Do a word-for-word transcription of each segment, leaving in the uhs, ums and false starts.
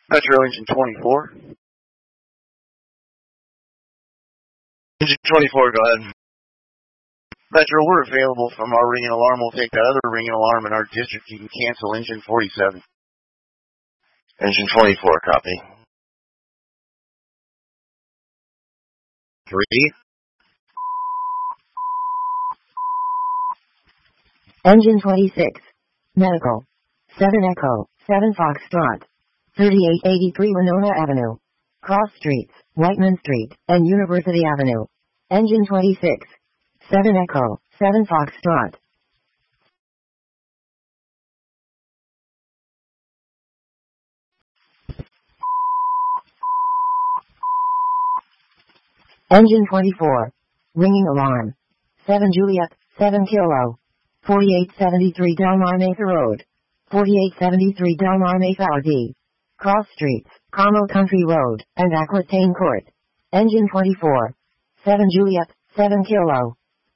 Metro engine twenty-four. Engine twenty-four, go ahead. Metro, we're available from our ringing alarm. We'll take that other ringing alarm in our district. You can cancel engine forty-seven. Engine twenty-four, copy. Three. Engine twenty-six. Medical. seven Echo, seven Foxtrot. thirty-eight eighty-three Winona Avenue. Cross Streets, Whiteman Street, and University Avenue. Engine twenty-six. seven Echo, seven Foxtrot. Engine twenty-four. Ringing alarm. seven Juliet, seven Kilo. forty-eight seventy-three Delmar Mesa Road. forty-eight seventy-three Delmar Mesa R D. Cross Streets, Carmel Country Road, and Aquitaine Court. Engine twenty-four. seven Juliet, seven Kilo.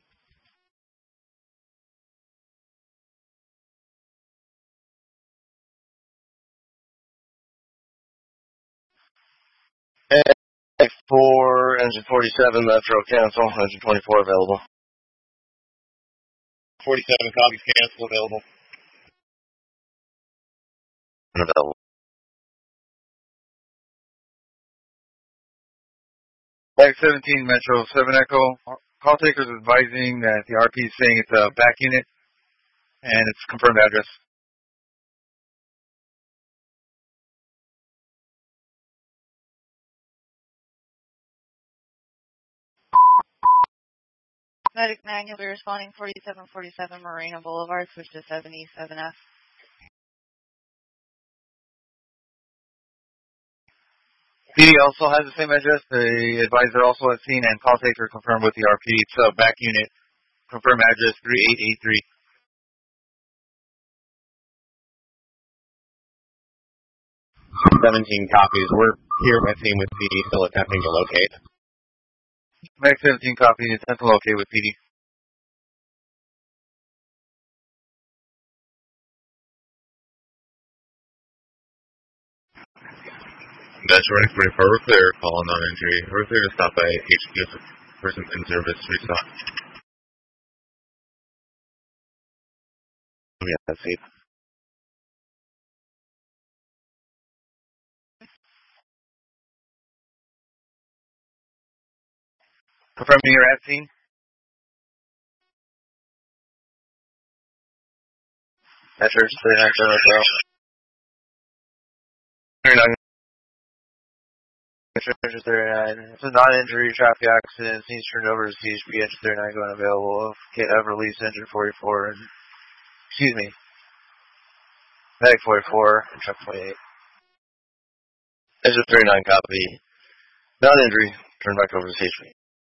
For engine forty-seven, Metro, cancel. Engine twenty-four, available. forty-seven, copies, cancel, available. Available. Back seventeen, Metro, seven Echo. Call takers advising that the R P is saying it's a back unit, and it's confirmed address. Medic manual, be responding forty-seven forty-seven Marina Boulevard, switch to seven E seven F. P D also has the same address. The advisor also has seen and call taker confirmed with the R P. It's a back unit. Confirmed address three eight eight three. seventeen copies. We're here with team with P D, still attempting to locate. Max seventeen copy, attempt to locate with P D. That's running forty-four, we're clear, call non-injury. We're clear to stop by H Q if person in service restop. Yeah, that's it. Confirming you're at scene. That's your thirty-nine general trail. thirty-nine. thirty-nine. It's a non-injury traffic accident. Needs turned over to C H P. Engine thirty-nine going available. I've released engine forty-four and, excuse me, medic forty-four and truck twenty-eight. Engine thirty-nine copy. Non-injury. Turn back over to C H P.